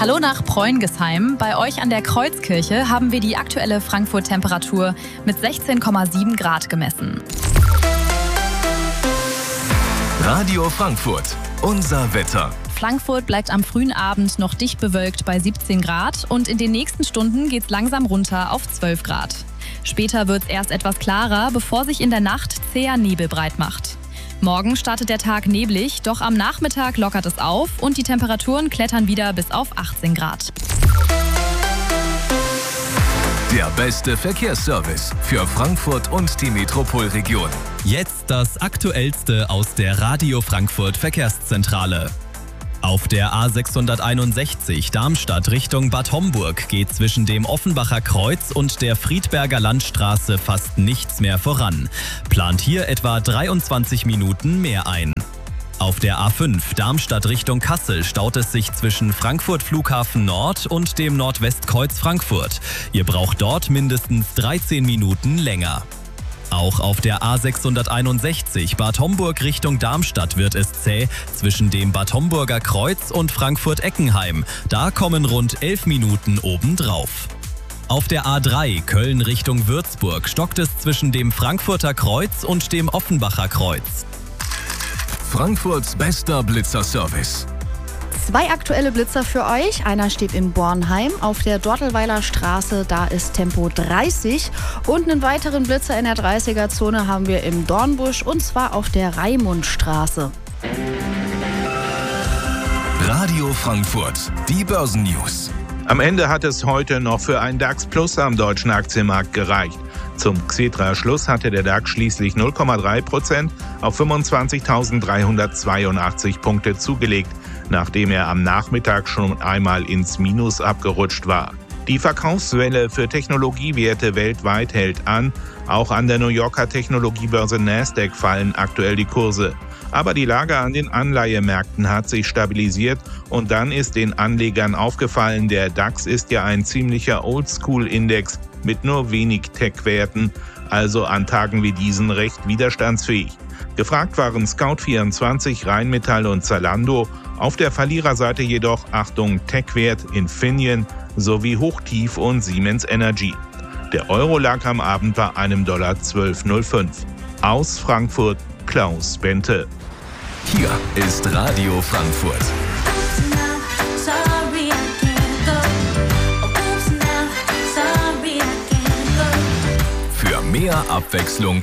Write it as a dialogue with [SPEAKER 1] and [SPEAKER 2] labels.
[SPEAKER 1] Hallo nach Preungesheim. Bei euch an der Kreuzkirche haben wir die aktuelle Frankfurt-Temperatur mit 16,7 Grad gemessen.
[SPEAKER 2] Radio Frankfurt, unser Wetter.
[SPEAKER 1] Frankfurt bleibt am frühen Abend noch dicht bewölkt bei 17 Grad und in den nächsten Stunden geht's langsam runter auf 12 Grad. Später wird's erst etwas klarer, bevor sich in der Nacht zäher Nebel breit macht. Morgen startet der Tag neblig, doch am Nachmittag lockert es auf und die Temperaturen klettern wieder bis auf 18 Grad.
[SPEAKER 2] Der beste Verkehrsservice für Frankfurt und die Metropolregion.
[SPEAKER 3] Jetzt das Aktuellste aus der Radio Frankfurt Verkehrszentrale. Auf der A661 Darmstadt Richtung Bad Homburg geht zwischen dem Offenbacher Kreuz und der Friedberger Landstraße fast nichts mehr voran. Plant hier etwa 23 Minuten mehr ein. Auf der A5 Darmstadt Richtung Kassel staut es sich zwischen Frankfurt Flughafen Nord und dem Nordwestkreuz Frankfurt. Ihr braucht dort mindestens 13 Minuten länger. Auch auf der A661 Bad Homburg Richtung Darmstadt wird es zäh zwischen dem Bad Homburger Kreuz und Frankfurt-Eckenheim. Da kommen rund 11 Minuten obendrauf. Auf der A3 Köln Richtung Würzburg stockt es zwischen dem Frankfurter Kreuz und dem Offenbacher Kreuz.
[SPEAKER 2] Frankfurts bester Blitzerservice.
[SPEAKER 4] 2 aktuelle Blitzer für euch. Einer steht in Bornheim auf der Dortelweiler Straße, da ist Tempo 30. Und einen weiteren Blitzer in der 30er-Zone haben wir im Dornbusch und zwar auf der Raimundstraße.
[SPEAKER 2] Radio Frankfurt, die Börsennews.
[SPEAKER 5] Am Ende hat es heute noch für ein DAX Plus am deutschen Aktienmarkt gereicht. Zum Xetra-Schluss hatte der DAX schließlich 0,3% auf 25.382 Punkte zugelegt, nachdem er am Nachmittag schon einmal ins Minus abgerutscht war. Die Verkaufswelle für Technologiewerte weltweit hält an. Auch an der New Yorker Technologiebörse Nasdaq fallen aktuell die Kurse. Aber die Lage an den Anleihemärkten hat sich stabilisiert und dann ist den Anlegern aufgefallen, der DAX ist ja ein ziemlicher Oldschool-Index mit nur wenig Tech-Werten, also an Tagen wie diesen recht widerstandsfähig. Gefragt waren Scout24, Rheinmetall und Zalando, auf der Verliererseite jedoch Achtung Tech-Wert Infineon sowie Hochtief und Siemens Energy. Der Euro lag am Abend bei einem $12,05. Aus Frankfurt Klaus Bente.
[SPEAKER 2] Hier ist Radio Frankfurt. Für mehr Abwechslung